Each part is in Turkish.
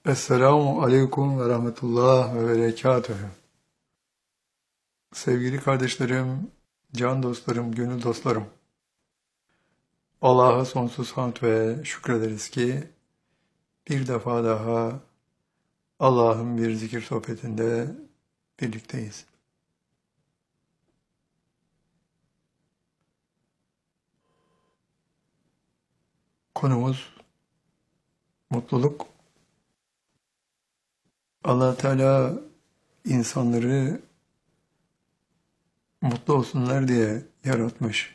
Esselamu Aleyküm ve Rahmetullah ve Berekatühü. Sevgili kardeşlerim, can dostlarım, gönül dostlarım. Allah'a sonsuz hamd ve şükrederiz ki bir defa daha Allah'ın bir zikir sohbetinde birlikteyiz. Konumuz mutluluk. Allah Teala insanları mutlu olsunlar diye yaratmış.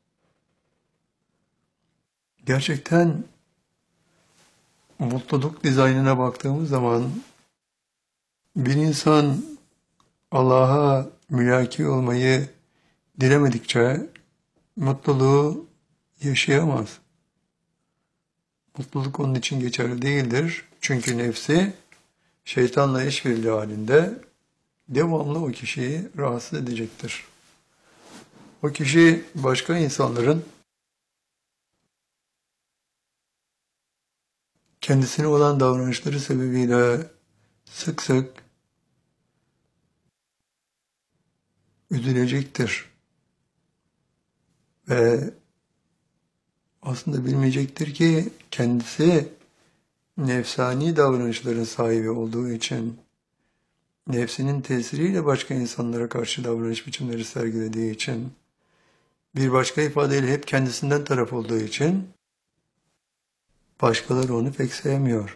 Gerçekten mutluluk dizaynına baktığımız zaman bir insan Allah'a mülaki olmayı dilemedikçe mutluluğu yaşayamaz. Mutluluk onun için geçerli değildir. Çünkü nefsi şeytanla işbirliği halinde devamlı o kişiyi rahatsız edecektir. O kişi başka insanların kendisine olan davranışları sebebiyle sık sık üzülecektir. Ve aslında bilmeyecektir ki kendisi nefsani davranışların sahibi olduğu için, nefsinin tesiriyle başka insanlara karşı davranış biçimleri sergilediği için, bir başka ifadeyle hep kendisinden taraf olduğu için, başkaları onu pek sevmiyor.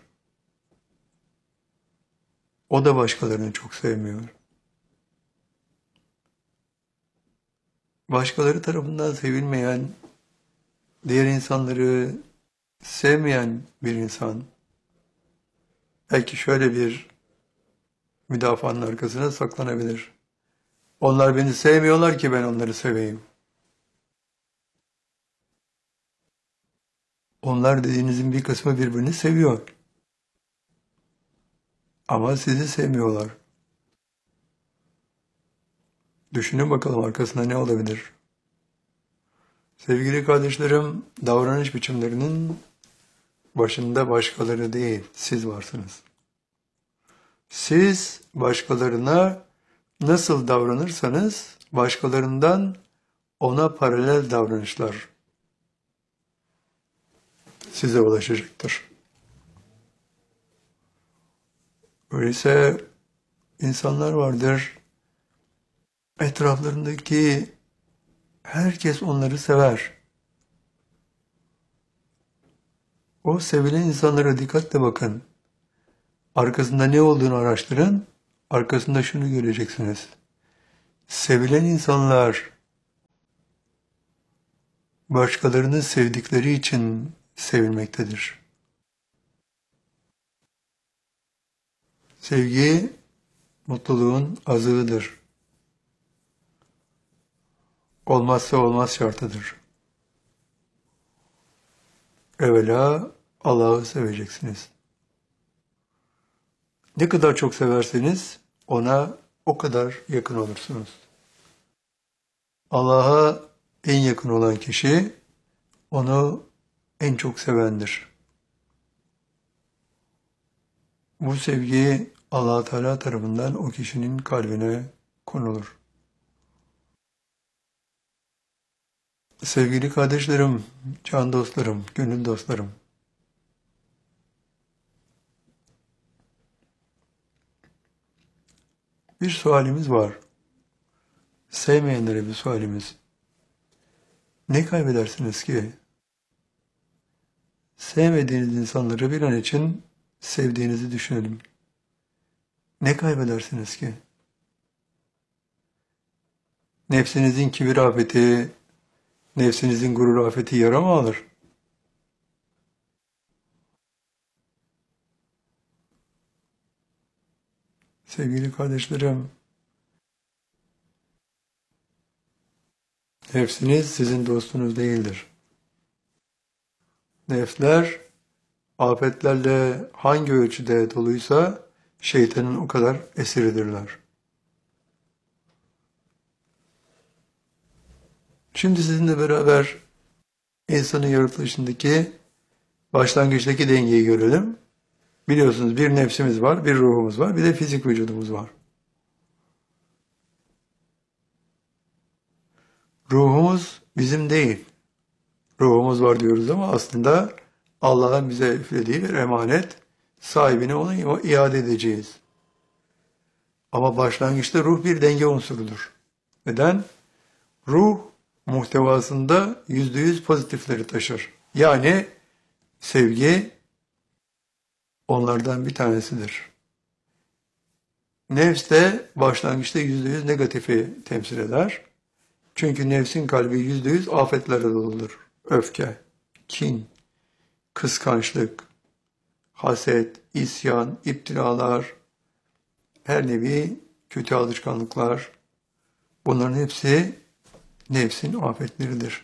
O da başkalarını çok sevmiyor. Başkaları tarafından sevilmeyen, diğer insanları sevmeyen bir insan, belki şöyle bir müdafaanın arkasına saklanabilir. Onlar beni sevmiyorlar ki ben onları seveyim. Onlar dediğinizin bir kısmı birbirini seviyor. Ama sizi sevmiyorlar. Düşünün bakalım arkasında ne olabilir? Sevgili kardeşlerim, davranış biçimlerinin başında başkaları değil, siz varsınız. Siz başkalarına nasıl davranırsanız, başkalarından ona paralel davranışlar size ulaşacaktır. Öyleyse insanlar vardır, etraflarındaki herkes onları sever. O sevilen insanlara dikkatle bakın. Arkasında ne olduğunu araştırın. Arkasında şunu göreceksiniz. Sevilen insanlar başkalarını sevdikleri için sevilmektedir. Sevgi mutluluğun azığıdır. Olmazsa olmaz şartıdır. Evvela Allah'ı seveceksiniz. Ne kadar çok severseniz ona o kadar yakın olursunuz. Allah'a en yakın olan kişi onu en çok sevendir. Bu sevgi Allah Teala tarafından o kişinin kalbine konulur. Sevgili kardeşlerim, can dostlarım, gönül dostlarım. Bir sualimiz var. Sevmeyenlere bir sualimiz. Ne kaybedersiniz ki? Sevmediğiniz insanları bir an için sevdiğinizi düşünelim. Ne kaybedersiniz ki? Nefsinizin kibir afeti, nefsinizin gurur afeti yara mı alır? Sevgili kardeşlerim, nefsiniz sizin dostunuz değildir. Nefsler afetlerle hangi ölçüde doluysa şeytanın o kadar esiridirler. Şimdi sizinle beraber insanın yaratılışındaki başlangıçtaki dengeyi görelim. Biliyorsunuz bir nefsimiz var, bir ruhumuz var, bir de fizik vücudumuz var. Ruhumuz bizim değil. Ruhumuz var diyoruz ama aslında Allah'ın bize üflediği bir emanet. Sahibine onu iade edeceğiz. Ama başlangıçta ruh bir denge unsurudur. Neden? Ruh muhtevasında %100 pozitifleri taşır. Yani sevgi onlardan bir tanesidir. Nefs de başlangıçta %100 negatifi temsil eder. Çünkü nefsin kalbi %100 afetlerle doludur. Öfke, kin, kıskançlık, haset, isyan, iptiralar, her nevi kötü alışkanlıklar, bunların hepsi nefsin afetleridir.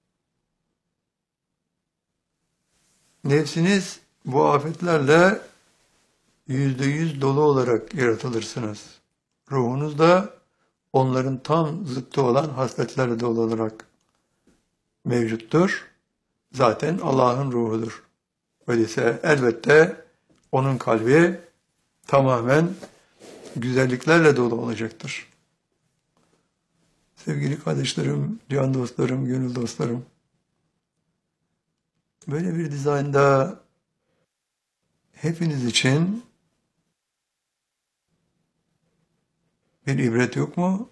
Nefsiniz bu afetlerle %100 dolu olarak yaratılırsınız. Ruhunuz da onların tam zıttı olan hasletlerle dolu olarak mevcuttur. Zaten Allah'ın ruhudur. Öyleyse elbette onun kalbi tamamen güzelliklerle dolu olacaktır. Sevgili kardeşlerim, can dostlarım, gönül dostlarım, böyle bir dizaynda hepiniz için bir ibret yok mu?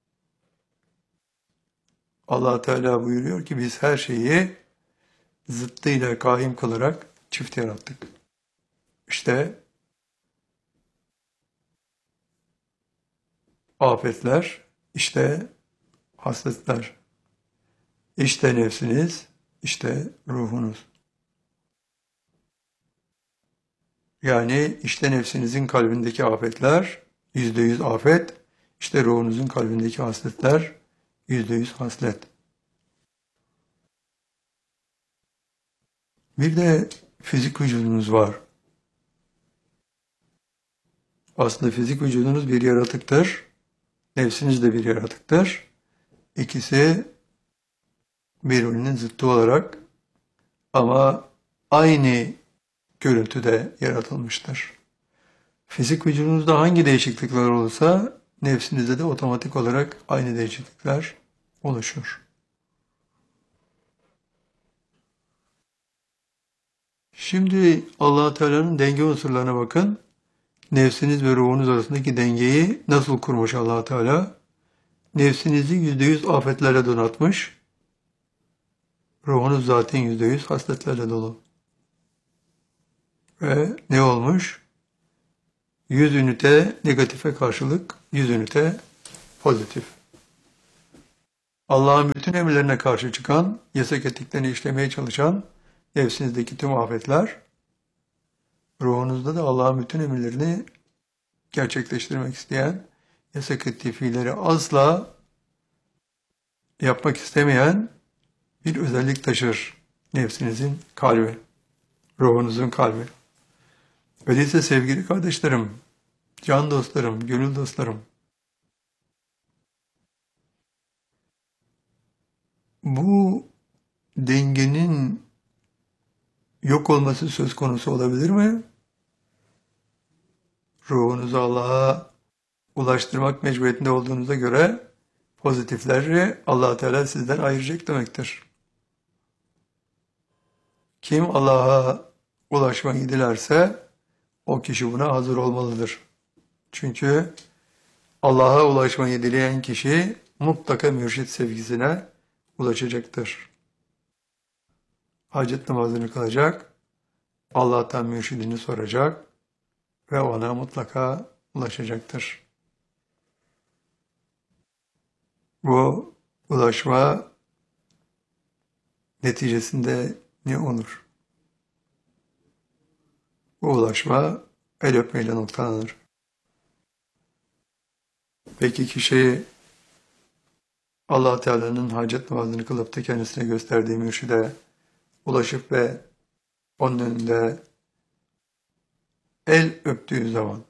Allah Teala buyuruyor ki biz her şeyi zıttıyla kaim kılarak çift yarattık. İşte afetler, işte hasletler, işte nefsiniz, işte ruhunuz. Yani işte nefsinizin kalbindeki afetler, %100 afet, işte ruhunuzun kalbindeki hasletler, %100 haslet. Bir de fizik vücudunuz var. Aslında fizik vücudunuz bir yaratıktır. Nefsiniz de bir yaratıktır. İkisi birbirinin zıttı olarak ama aynı görüntüde yaratılmıştır. Fizik vücudunuzda hangi değişiklikler olursa nefsinizde de otomatik olarak aynı değişiklikler oluşur. Şimdi Allah Teala'nın denge unsurlarına bakın. Nefsiniz ve ruhunuz arasındaki dengeyi nasıl kurmuş Allah Teala? Nefsinizi %100 afetlerle donatmış. Ruhunuz zaten %100 hasletlerle dolu. Ve ne olmuş? 100 ünite negatife karşılık 100 ünite pozitif. Allah'ın bütün emirlerine karşı çıkan, yasak ettiklerini işlemeye çalışan nefsinizdeki tüm afetler, ruhunuzda da Allah'ın bütün emirlerini gerçekleştirmek isteyen, yasak ettiği fiilleri asla yapmak istemeyen bir özellik taşır nefsinizin kalbi, ruhunuzun kalbi. Öyleyse sevgili kardeşlerim, can dostlarım, gönül dostlarım, bu dengenin yok olması söz konusu olabilir mi? Ruhunuzu Allah'a ulaştırmak mecburiyetinde olduğunuza göre pozitifleri Allah Teala sizden ayıracak demektir. Kim Allah'a ulaşmayı dilerse o kişi buna hazır olmalıdır. Çünkü Allah'a ulaşmayı dileyen kişi mutlaka mürşit sevgisine ulaşacaktır. Hacet namazını kılacak, Allah'tan mürşidini soracak ve ona mutlaka ulaşacaktır. Bu ulaşma neticesinde ne olur? Bu ulaşma el öpmeyle noktalanır. Peki kişi Allah Teala'nın hacet namazını kılıp da kendisine gösterdiği mürşide ulaşıp ve onun önünde el öptüğü zaman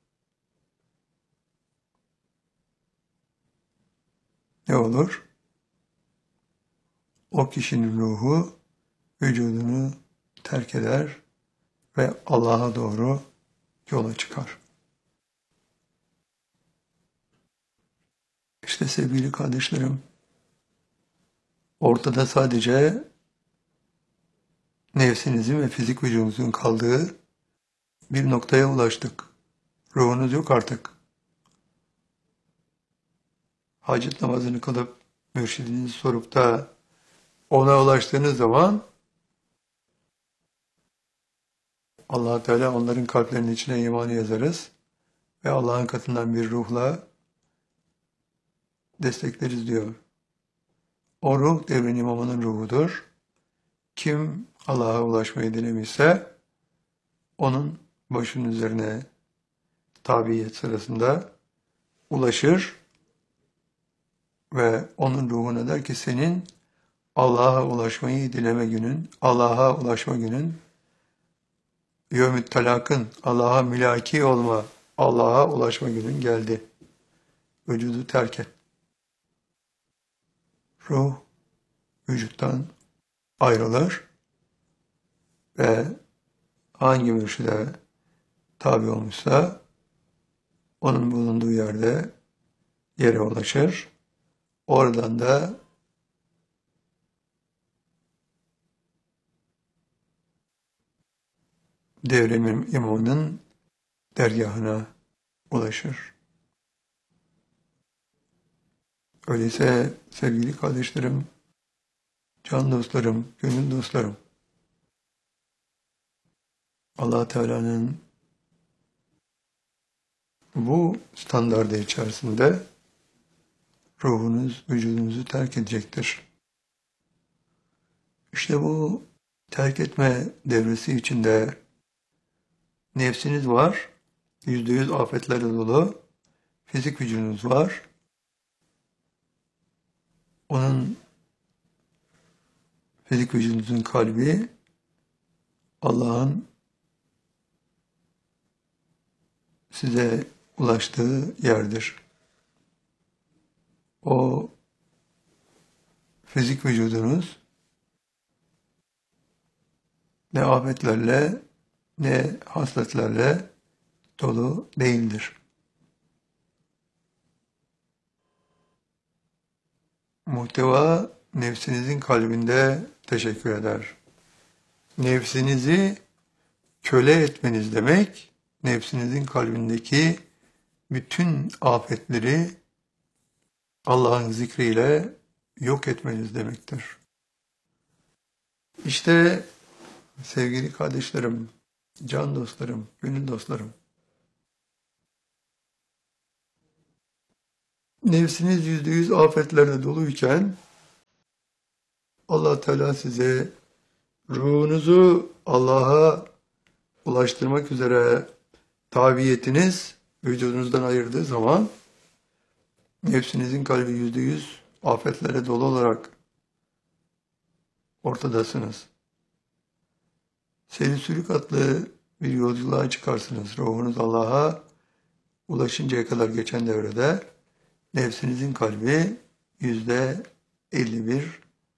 ne olur? O kişinin ruhu vücudunu terk eder ve Allah'a doğru yola çıkar. İşte sevgili kardeşlerim, ortada sadece nefsinizin ve fizik vücudunuzun kaldığı bir noktaya ulaştık. Ruhunuz yok artık. Hacet namazını kılıp mürşidinizi sorup da ona ulaştığınız zaman Allah Teala onların kalplerinin içine imanı yazarız ve Allah'ın katından bir ruhla destekleriz diyor. O ruh devrin imamının ruhudur. Kim Allah'a ulaşmayı denemişse onun başının üzerine tabiyet sırasında ulaşır ve onun ruhuna der ki senin Allah'a ulaşmayı dileme günün, Allah'a ulaşma günün, yevmü talakın, Allah'a mülaki olma, Allah'a ulaşma günün geldi. Vücudu terk et. Ruh vücuttan ayrılır ve hangi mürşide tabi olmuşsa onun bulunduğu yere ulaşır. Oradan da devrim imamının dergahına ulaşır. Öyleyse sevgili kardeşlerim, can dostlarım, gönül dostlarım, Allah Teala'nın bu standardı içerisinde ruhunuz vücudunuzu terk edecektir. İşte bu terk etme devresi içinde nefsiniz var, %100 afetlerle dolu, fizik vücudunuz var. Onun fizik vücudunuzun kalbi Allah'ın size ulaştığı yerdir. O fizik vücudunuz ne afetlerle ne hasletlerle dolu değildir. Muhteva nefsinizin kalbinde teşekkür eder. Nefsinizi köle etmeniz demek, nefsinizin kalbindeki bütün afetleri Allah'ın zikriyle yok etmeniz demektir. İşte sevgili kardeşlerim, can dostlarım, gönül dostlarım, nefsiniz %100 afetlerle doluyken Allah Teala size ruhunuzu Allah'a ulaştırmak üzere tabiyetiniz vücudunuzdan ayırdığı zaman nefsinizin kalbi %100 afetlere dolu olarak ortadasınız. Seyri sülük adlı bir yolculuğa çıkarsınız. Ruhunuz Allah'a ulaşıncaya kadar geçen devrede nefsinizin kalbi %51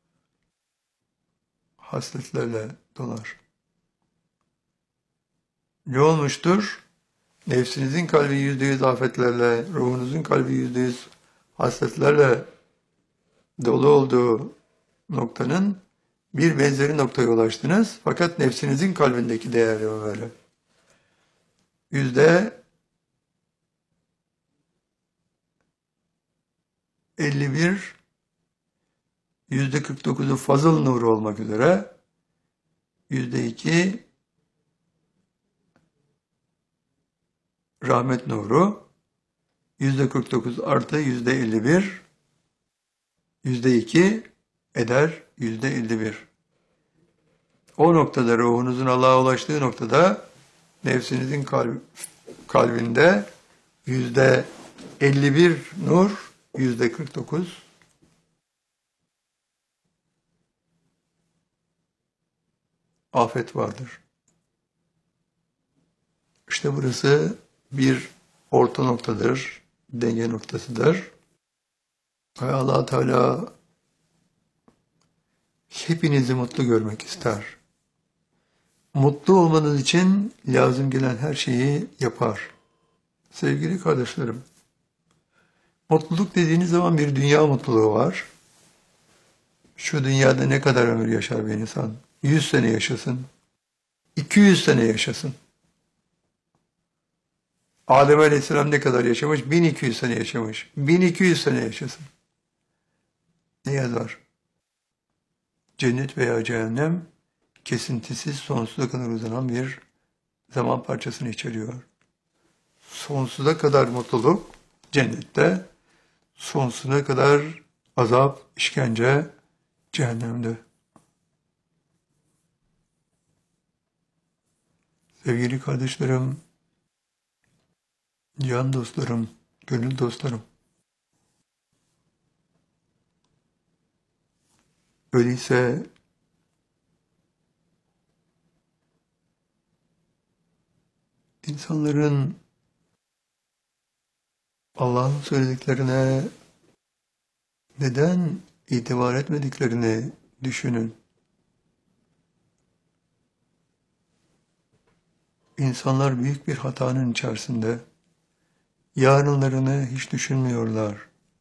hasletlerle dolar. Ne olmuştur? Nefsinizin kalbi %100 afetlerle, ruhunuzun kalbi %100 hasletlerle dolu olduğu noktanın bir benzeri noktaya ulaştınız. Fakat nefsinizin kalbindeki değeri böyle. %51, %49'u fazıl nuru olmak üzere, %2 rahmet nuru, %49 artı %51, %2 eder %51. O noktada ruhunuzun Allah'a ulaştığı noktada nefsinizin kalbinde %51 nur, %49 afet vardır. İşte burası bir orta noktadır, denge noktasıdır. Ve Allah Teala hepinizi mutlu görmek ister. mutlu olmanız için lazım gelen her şeyi yapar. Sevgili kardeşlerim, mutluluk dediğiniz zaman bir dünya mutluluğu var. Şu dünyada ne kadar ömür yaşar bir insan? 100 sene yaşasın, 200 sene yaşasın. Adem Aleyhisselam ne kadar yaşamış? 1200 sene yaşamış. 1200 sene yaşasın. Ne yazar? Cennet veya cehennem kesintisiz sonsuza kadar uzanan bir zaman parçasını içeriyor. Sonsuza kadar mutluluk cennette, sonsuza kadar azap, işkence cehennemde. Sevgili kardeşlerim, can dostlarım, gönül dostlarım. Öyleyse insanların Allah'ın söylediklerine neden itibar etmediklerini düşünün. İnsanlar büyük bir hatanın içerisinde. Yarınlarını hiç düşünmüyorlar.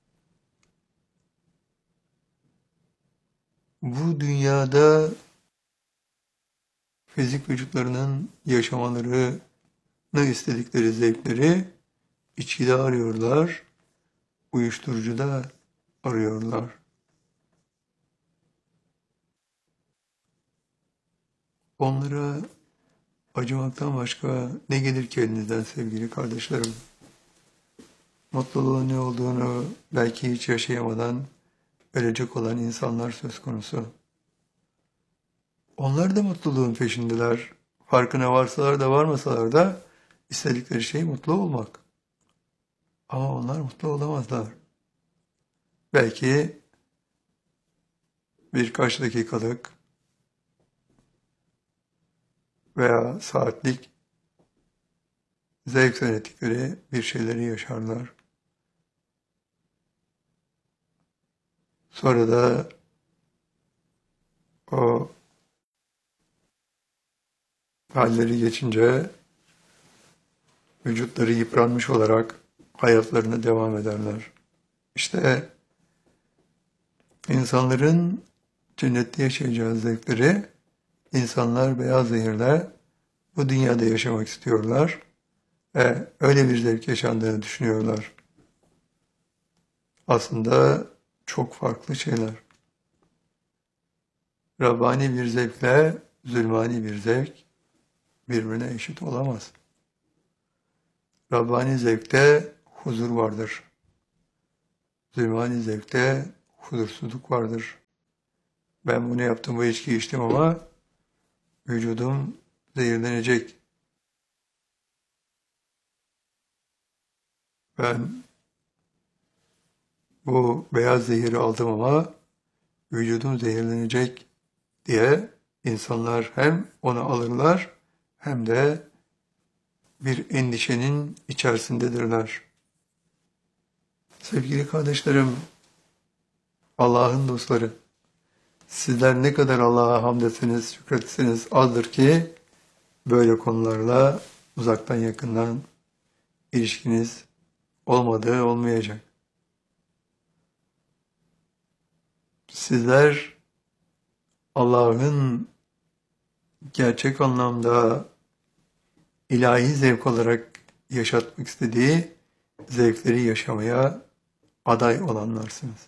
Bu dünyada fizik vücutlarının yaşamalarını istedikleri zevkleri içkide arıyorlar, uyuşturucuda arıyorlar. Onlara acımaktan başka ne gelir ki elinizden sevgili kardeşlerim? Mutluluğun ne olduğunu belki hiç yaşayamadan ölecek olan insanlar söz konusu. Onlar da mutluluğun peşindeler. Farkına varsalar da varmasalar da istedikleri şey mutlu olmak. Ama onlar mutlu olamazlar. Belki birkaç dakikalık veya saatlik zevk zannettikleri bir şeyleri yaşarlar. Sonra da o halleri geçince vücutları yıpranmış olarak hayatlarına devam ederler. İşte insanların cennette yaşayacağı zevkleri insanlar beyaz zehirle bu dünyada yaşamak istiyorlar ve öyle bir zevk yaşandığını düşünüyorlar. Aslında çok farklı şeyler. Rabbani bir zevkle zulmani bir zevk birbirine eşit olamaz. Rabbani zevkte huzur vardır. Zulmani zevkte huzursuzluk vardır. Ben bunu yaptım, bu içki içtim ama vücudum zehirlenecek. Ben bu beyaz zehiri aldım ama vücudum zehirlenecek diye insanlar hem onu alırlar hem de bir endişenin içerisindedirler. Sevgili kardeşlerim, Allah'ın dostları, sizler ne kadar Allah'a hamd etseniz, şükretseniz azdır ki böyle konularla uzaktan yakından ilişkiniz olmadığı olmayacak. Sizler Allah'ın gerçek anlamda ilahi zevk olarak yaşatmak istediği zevkleri yaşamaya aday olanlarsınız.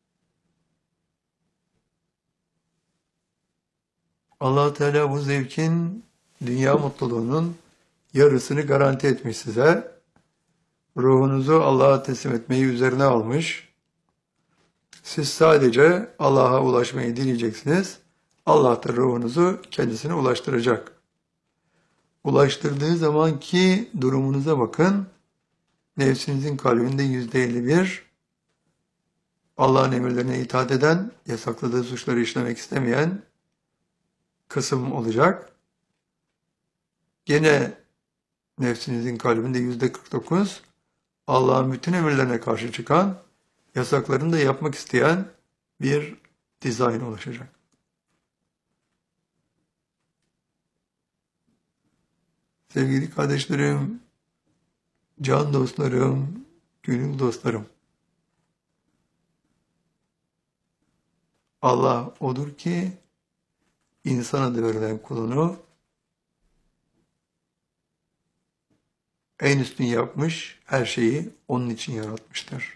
Allah Teala bu zevkin, dünya mutluluğunun yarısını garanti etmiş size. Ruhunuzu Allah'a teslim etmeyi üzerine almış. Siz sadece Allah'a ulaşmayı dileyeceksiniz. Allah da ruhunuzu kendisine ulaştıracak. Ulaştırdığı zamanki durumunuza bakın. Nefsinizin kalbinde %51 Allah'ın emirlerine itaat eden, yasakladığı suçları işlemek istemeyen kısım olacak. Gene nefsinizin kalbinde %49 Allah'ın bütün emirlerine karşı çıkan, yasaklarını da yapmak isteyen bir dizayn oluşacak. Sevgili kardeşlerim, can dostlarım, gönül dostlarım. Allah odur ki insan adı verilen kulunu en üstün yapmış, her şeyi onun için yaratmıştır.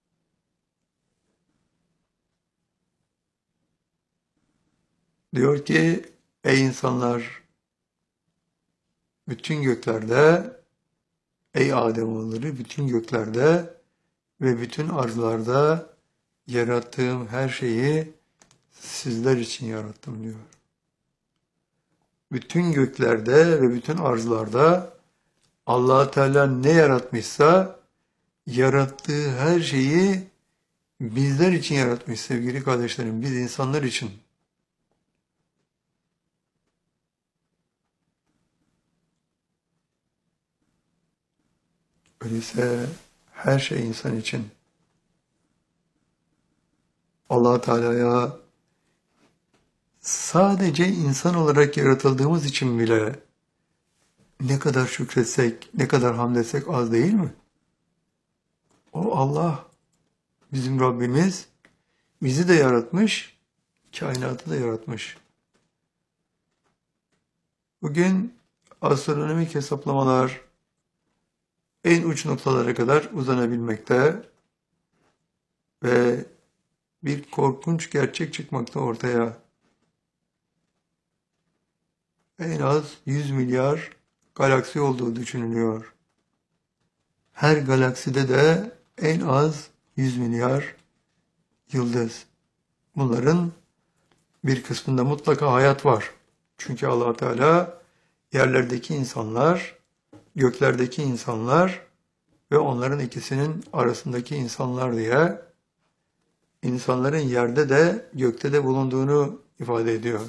Diyor ki, ey insanlar, bütün göklerde, ey Ademoğulları, bütün göklerde ve bütün arzlarda yarattığım her şeyi sizler için yarattım diyor. Bütün göklerde ve bütün arzlarda Allah Teala ne yaratmışsa yarattığı her şeyi bizler için yaratmış sevgili kardeşlerim, biz insanlar için. Öyleyse her şey insan için. Allah Teala'ya sadece insan olarak yaratıldığımız için bile ne kadar şükretsek, ne kadar hamd etsek az değil mi? O Allah, bizim Rabbimiz, bizi de yaratmış, kainatı da yaratmış. Bugün astronomik hesaplamalar en uç noktalara kadar uzanabilmekte ve bir korkunç gerçek çıkmakta ortaya. En az 100 milyar galaksi olduğu düşünülüyor. Her galakside de en az 100 milyar yıldız. Bunların bir kısmında mutlaka hayat var. Çünkü Allah Teala yerlerdeki insanlar, göklerdeki insanlar ve onların ikisinin arasındaki insanlar diye insanların yerde de gökte de bulunduğunu ifade ediyor.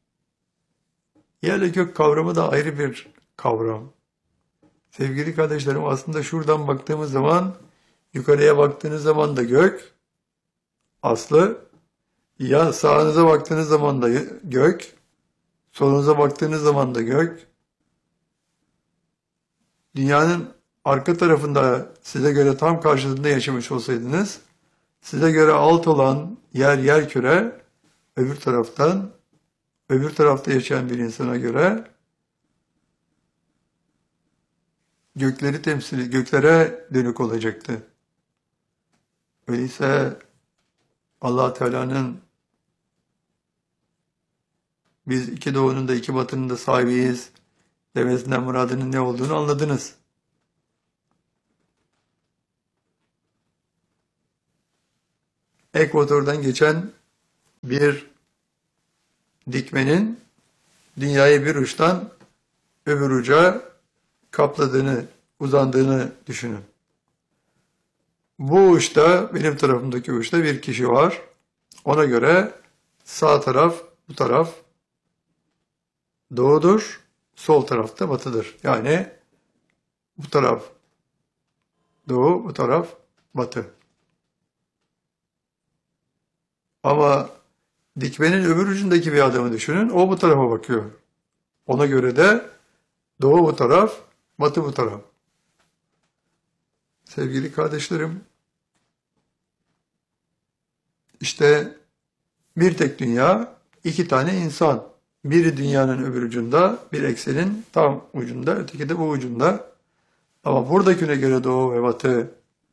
Yerle gök kavramı da ayrı bir kavram. Sevgili kardeşlerim, aslında şuradan baktığımız zaman, yukarıya baktığınız zaman da gök, aslı, ya sağınıza baktığınız zaman da gök, solunuza baktığınız zaman da gök, dünyanın arka tarafında size göre tam karşısında yaşamış olsaydınız, size göre alt olan yer küre, öbür tarafta yaşayan bir insana göre göklere dönük olacaktı. Öyleyse Allah Teala'nın biz iki doğunun da iki batının da sahibiyiz demesinden muradının ne olduğunu anladınız. Ekvatordan geçen bir dikmenin dünyayı bir uçtan öbür uca kapladığını, uzandığını düşünün. Bu uçta, benim tarafımdaki uçta bir kişi var. Ona göre sağ taraf, bu taraf doğudur, sol tarafta batıdır. Yani bu taraf doğu, bu taraf batı. Ama dikmenin öbür ucundaki bir adamı düşünün, o bu tarafa bakıyor. Ona göre de doğu bu taraf, batı bu taraf. Sevgili kardeşlerim, işte bir tek dünya, iki tane insan. Biri dünyanın öbür ucunda, bir eksenin tam ucunda, öteki de bu ucunda. Ama buradakine göre doğu ve batı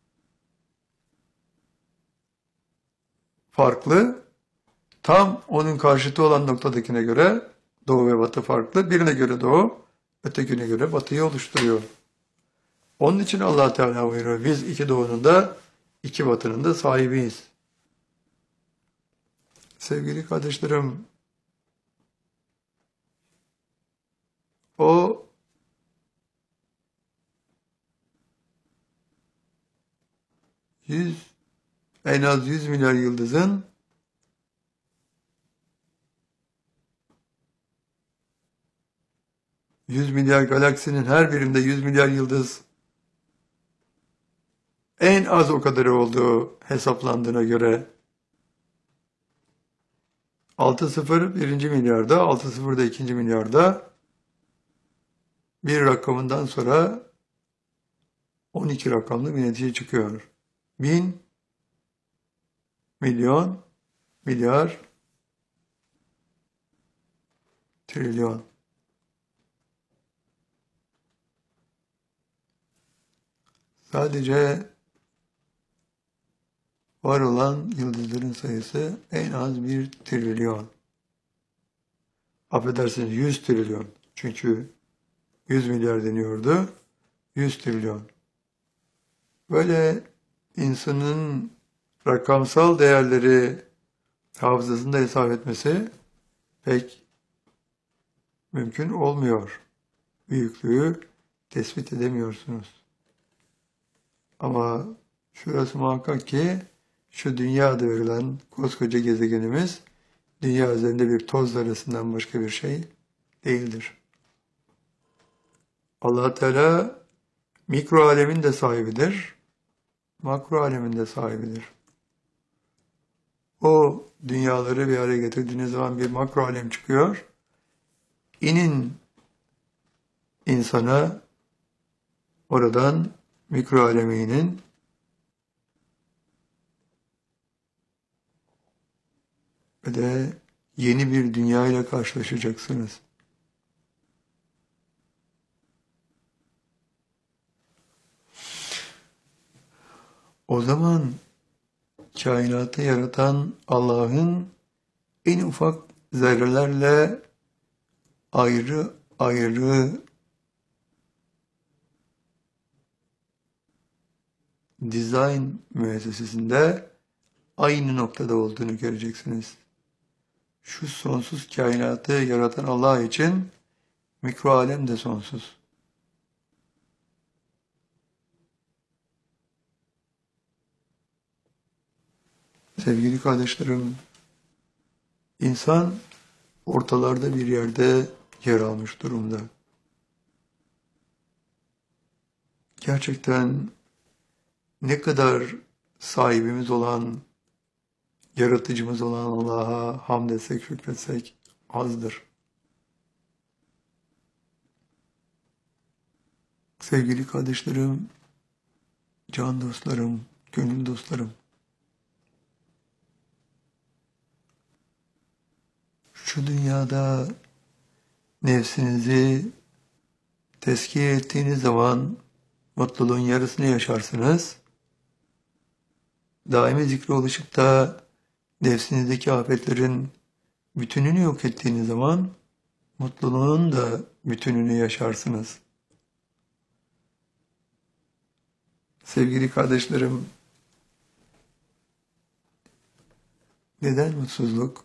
farklı. Tam onun karşıtı olan noktadakine göre doğu ve batı farklı. Birine göre doğu, ötekine göre batıyı oluşturuyor. Onun için Allah Teala buyuruyor, biz iki doğunun da iki batının da sahibiyiz. Sevgili kardeşlerim, o en az 100 milyar yıldızın 100 milyar galaksinin her birinde 100 milyar yıldız en az o kadarı olduğu hesaplandığına göre 6 sıfır birinci milyarda, 6 sıfır da ikinci milyarda bir rakamından sonra 12 rakamlı bir netice çıkıyor. 1000, milyon, milyar, trilyon. Sadece var olan yıldızların sayısı en az 1 trilyon. Affedersiniz, 100 trilyon. Çünkü 100 milyar deniyordu. 100 trilyon. Böyle insanın rakamsal değerleri hafızasında hesap etmesi pek mümkün olmuyor. Büyüklüğü tespit edemiyorsunuz. Ama şurası muhakkak ki şu dünya adı verilen koskoca gezegenimiz dünya üzerinde bir toz zerresinden başka bir şey değildir. Allah Teala mikro alemin de sahibidir, makro alemin de sahibidir. O dünyaları bir araya getirdiğiniz zaman bir makro alem çıkıyor. İnin insana oradan mikro aleme inin. Ve de yeni bir dünya ile karşılaşacaksınız. O zaman kainatı yaratan Allah'ın en ufak zerrelerle ayrı ayrı dizayn müessesesinde aynı noktada olduğunu göreceksiniz. Şu sonsuz kainatı yaratan Allah için mikro alem de sonsuz. Sevgili kardeşlerim, insan ortalarda bir yerde yer almış durumda. Gerçekten ne kadar sahibimiz olan, yaratıcımız olan Allah'a hamd etsek, şükretsek azdır. Sevgili kardeşlerim, can dostlarım, gönül dostlarım, şu dünyada nefsinizi tezkiye ettiğiniz zaman mutluluğun yarısını yaşarsınız. Daimi zikre ulaşıp da nefsinizdeki afetlerin bütününü yok ettiğiniz zaman mutluluğun da bütününü yaşarsınız. Sevgili kardeşlerim, neden mutsuzluk?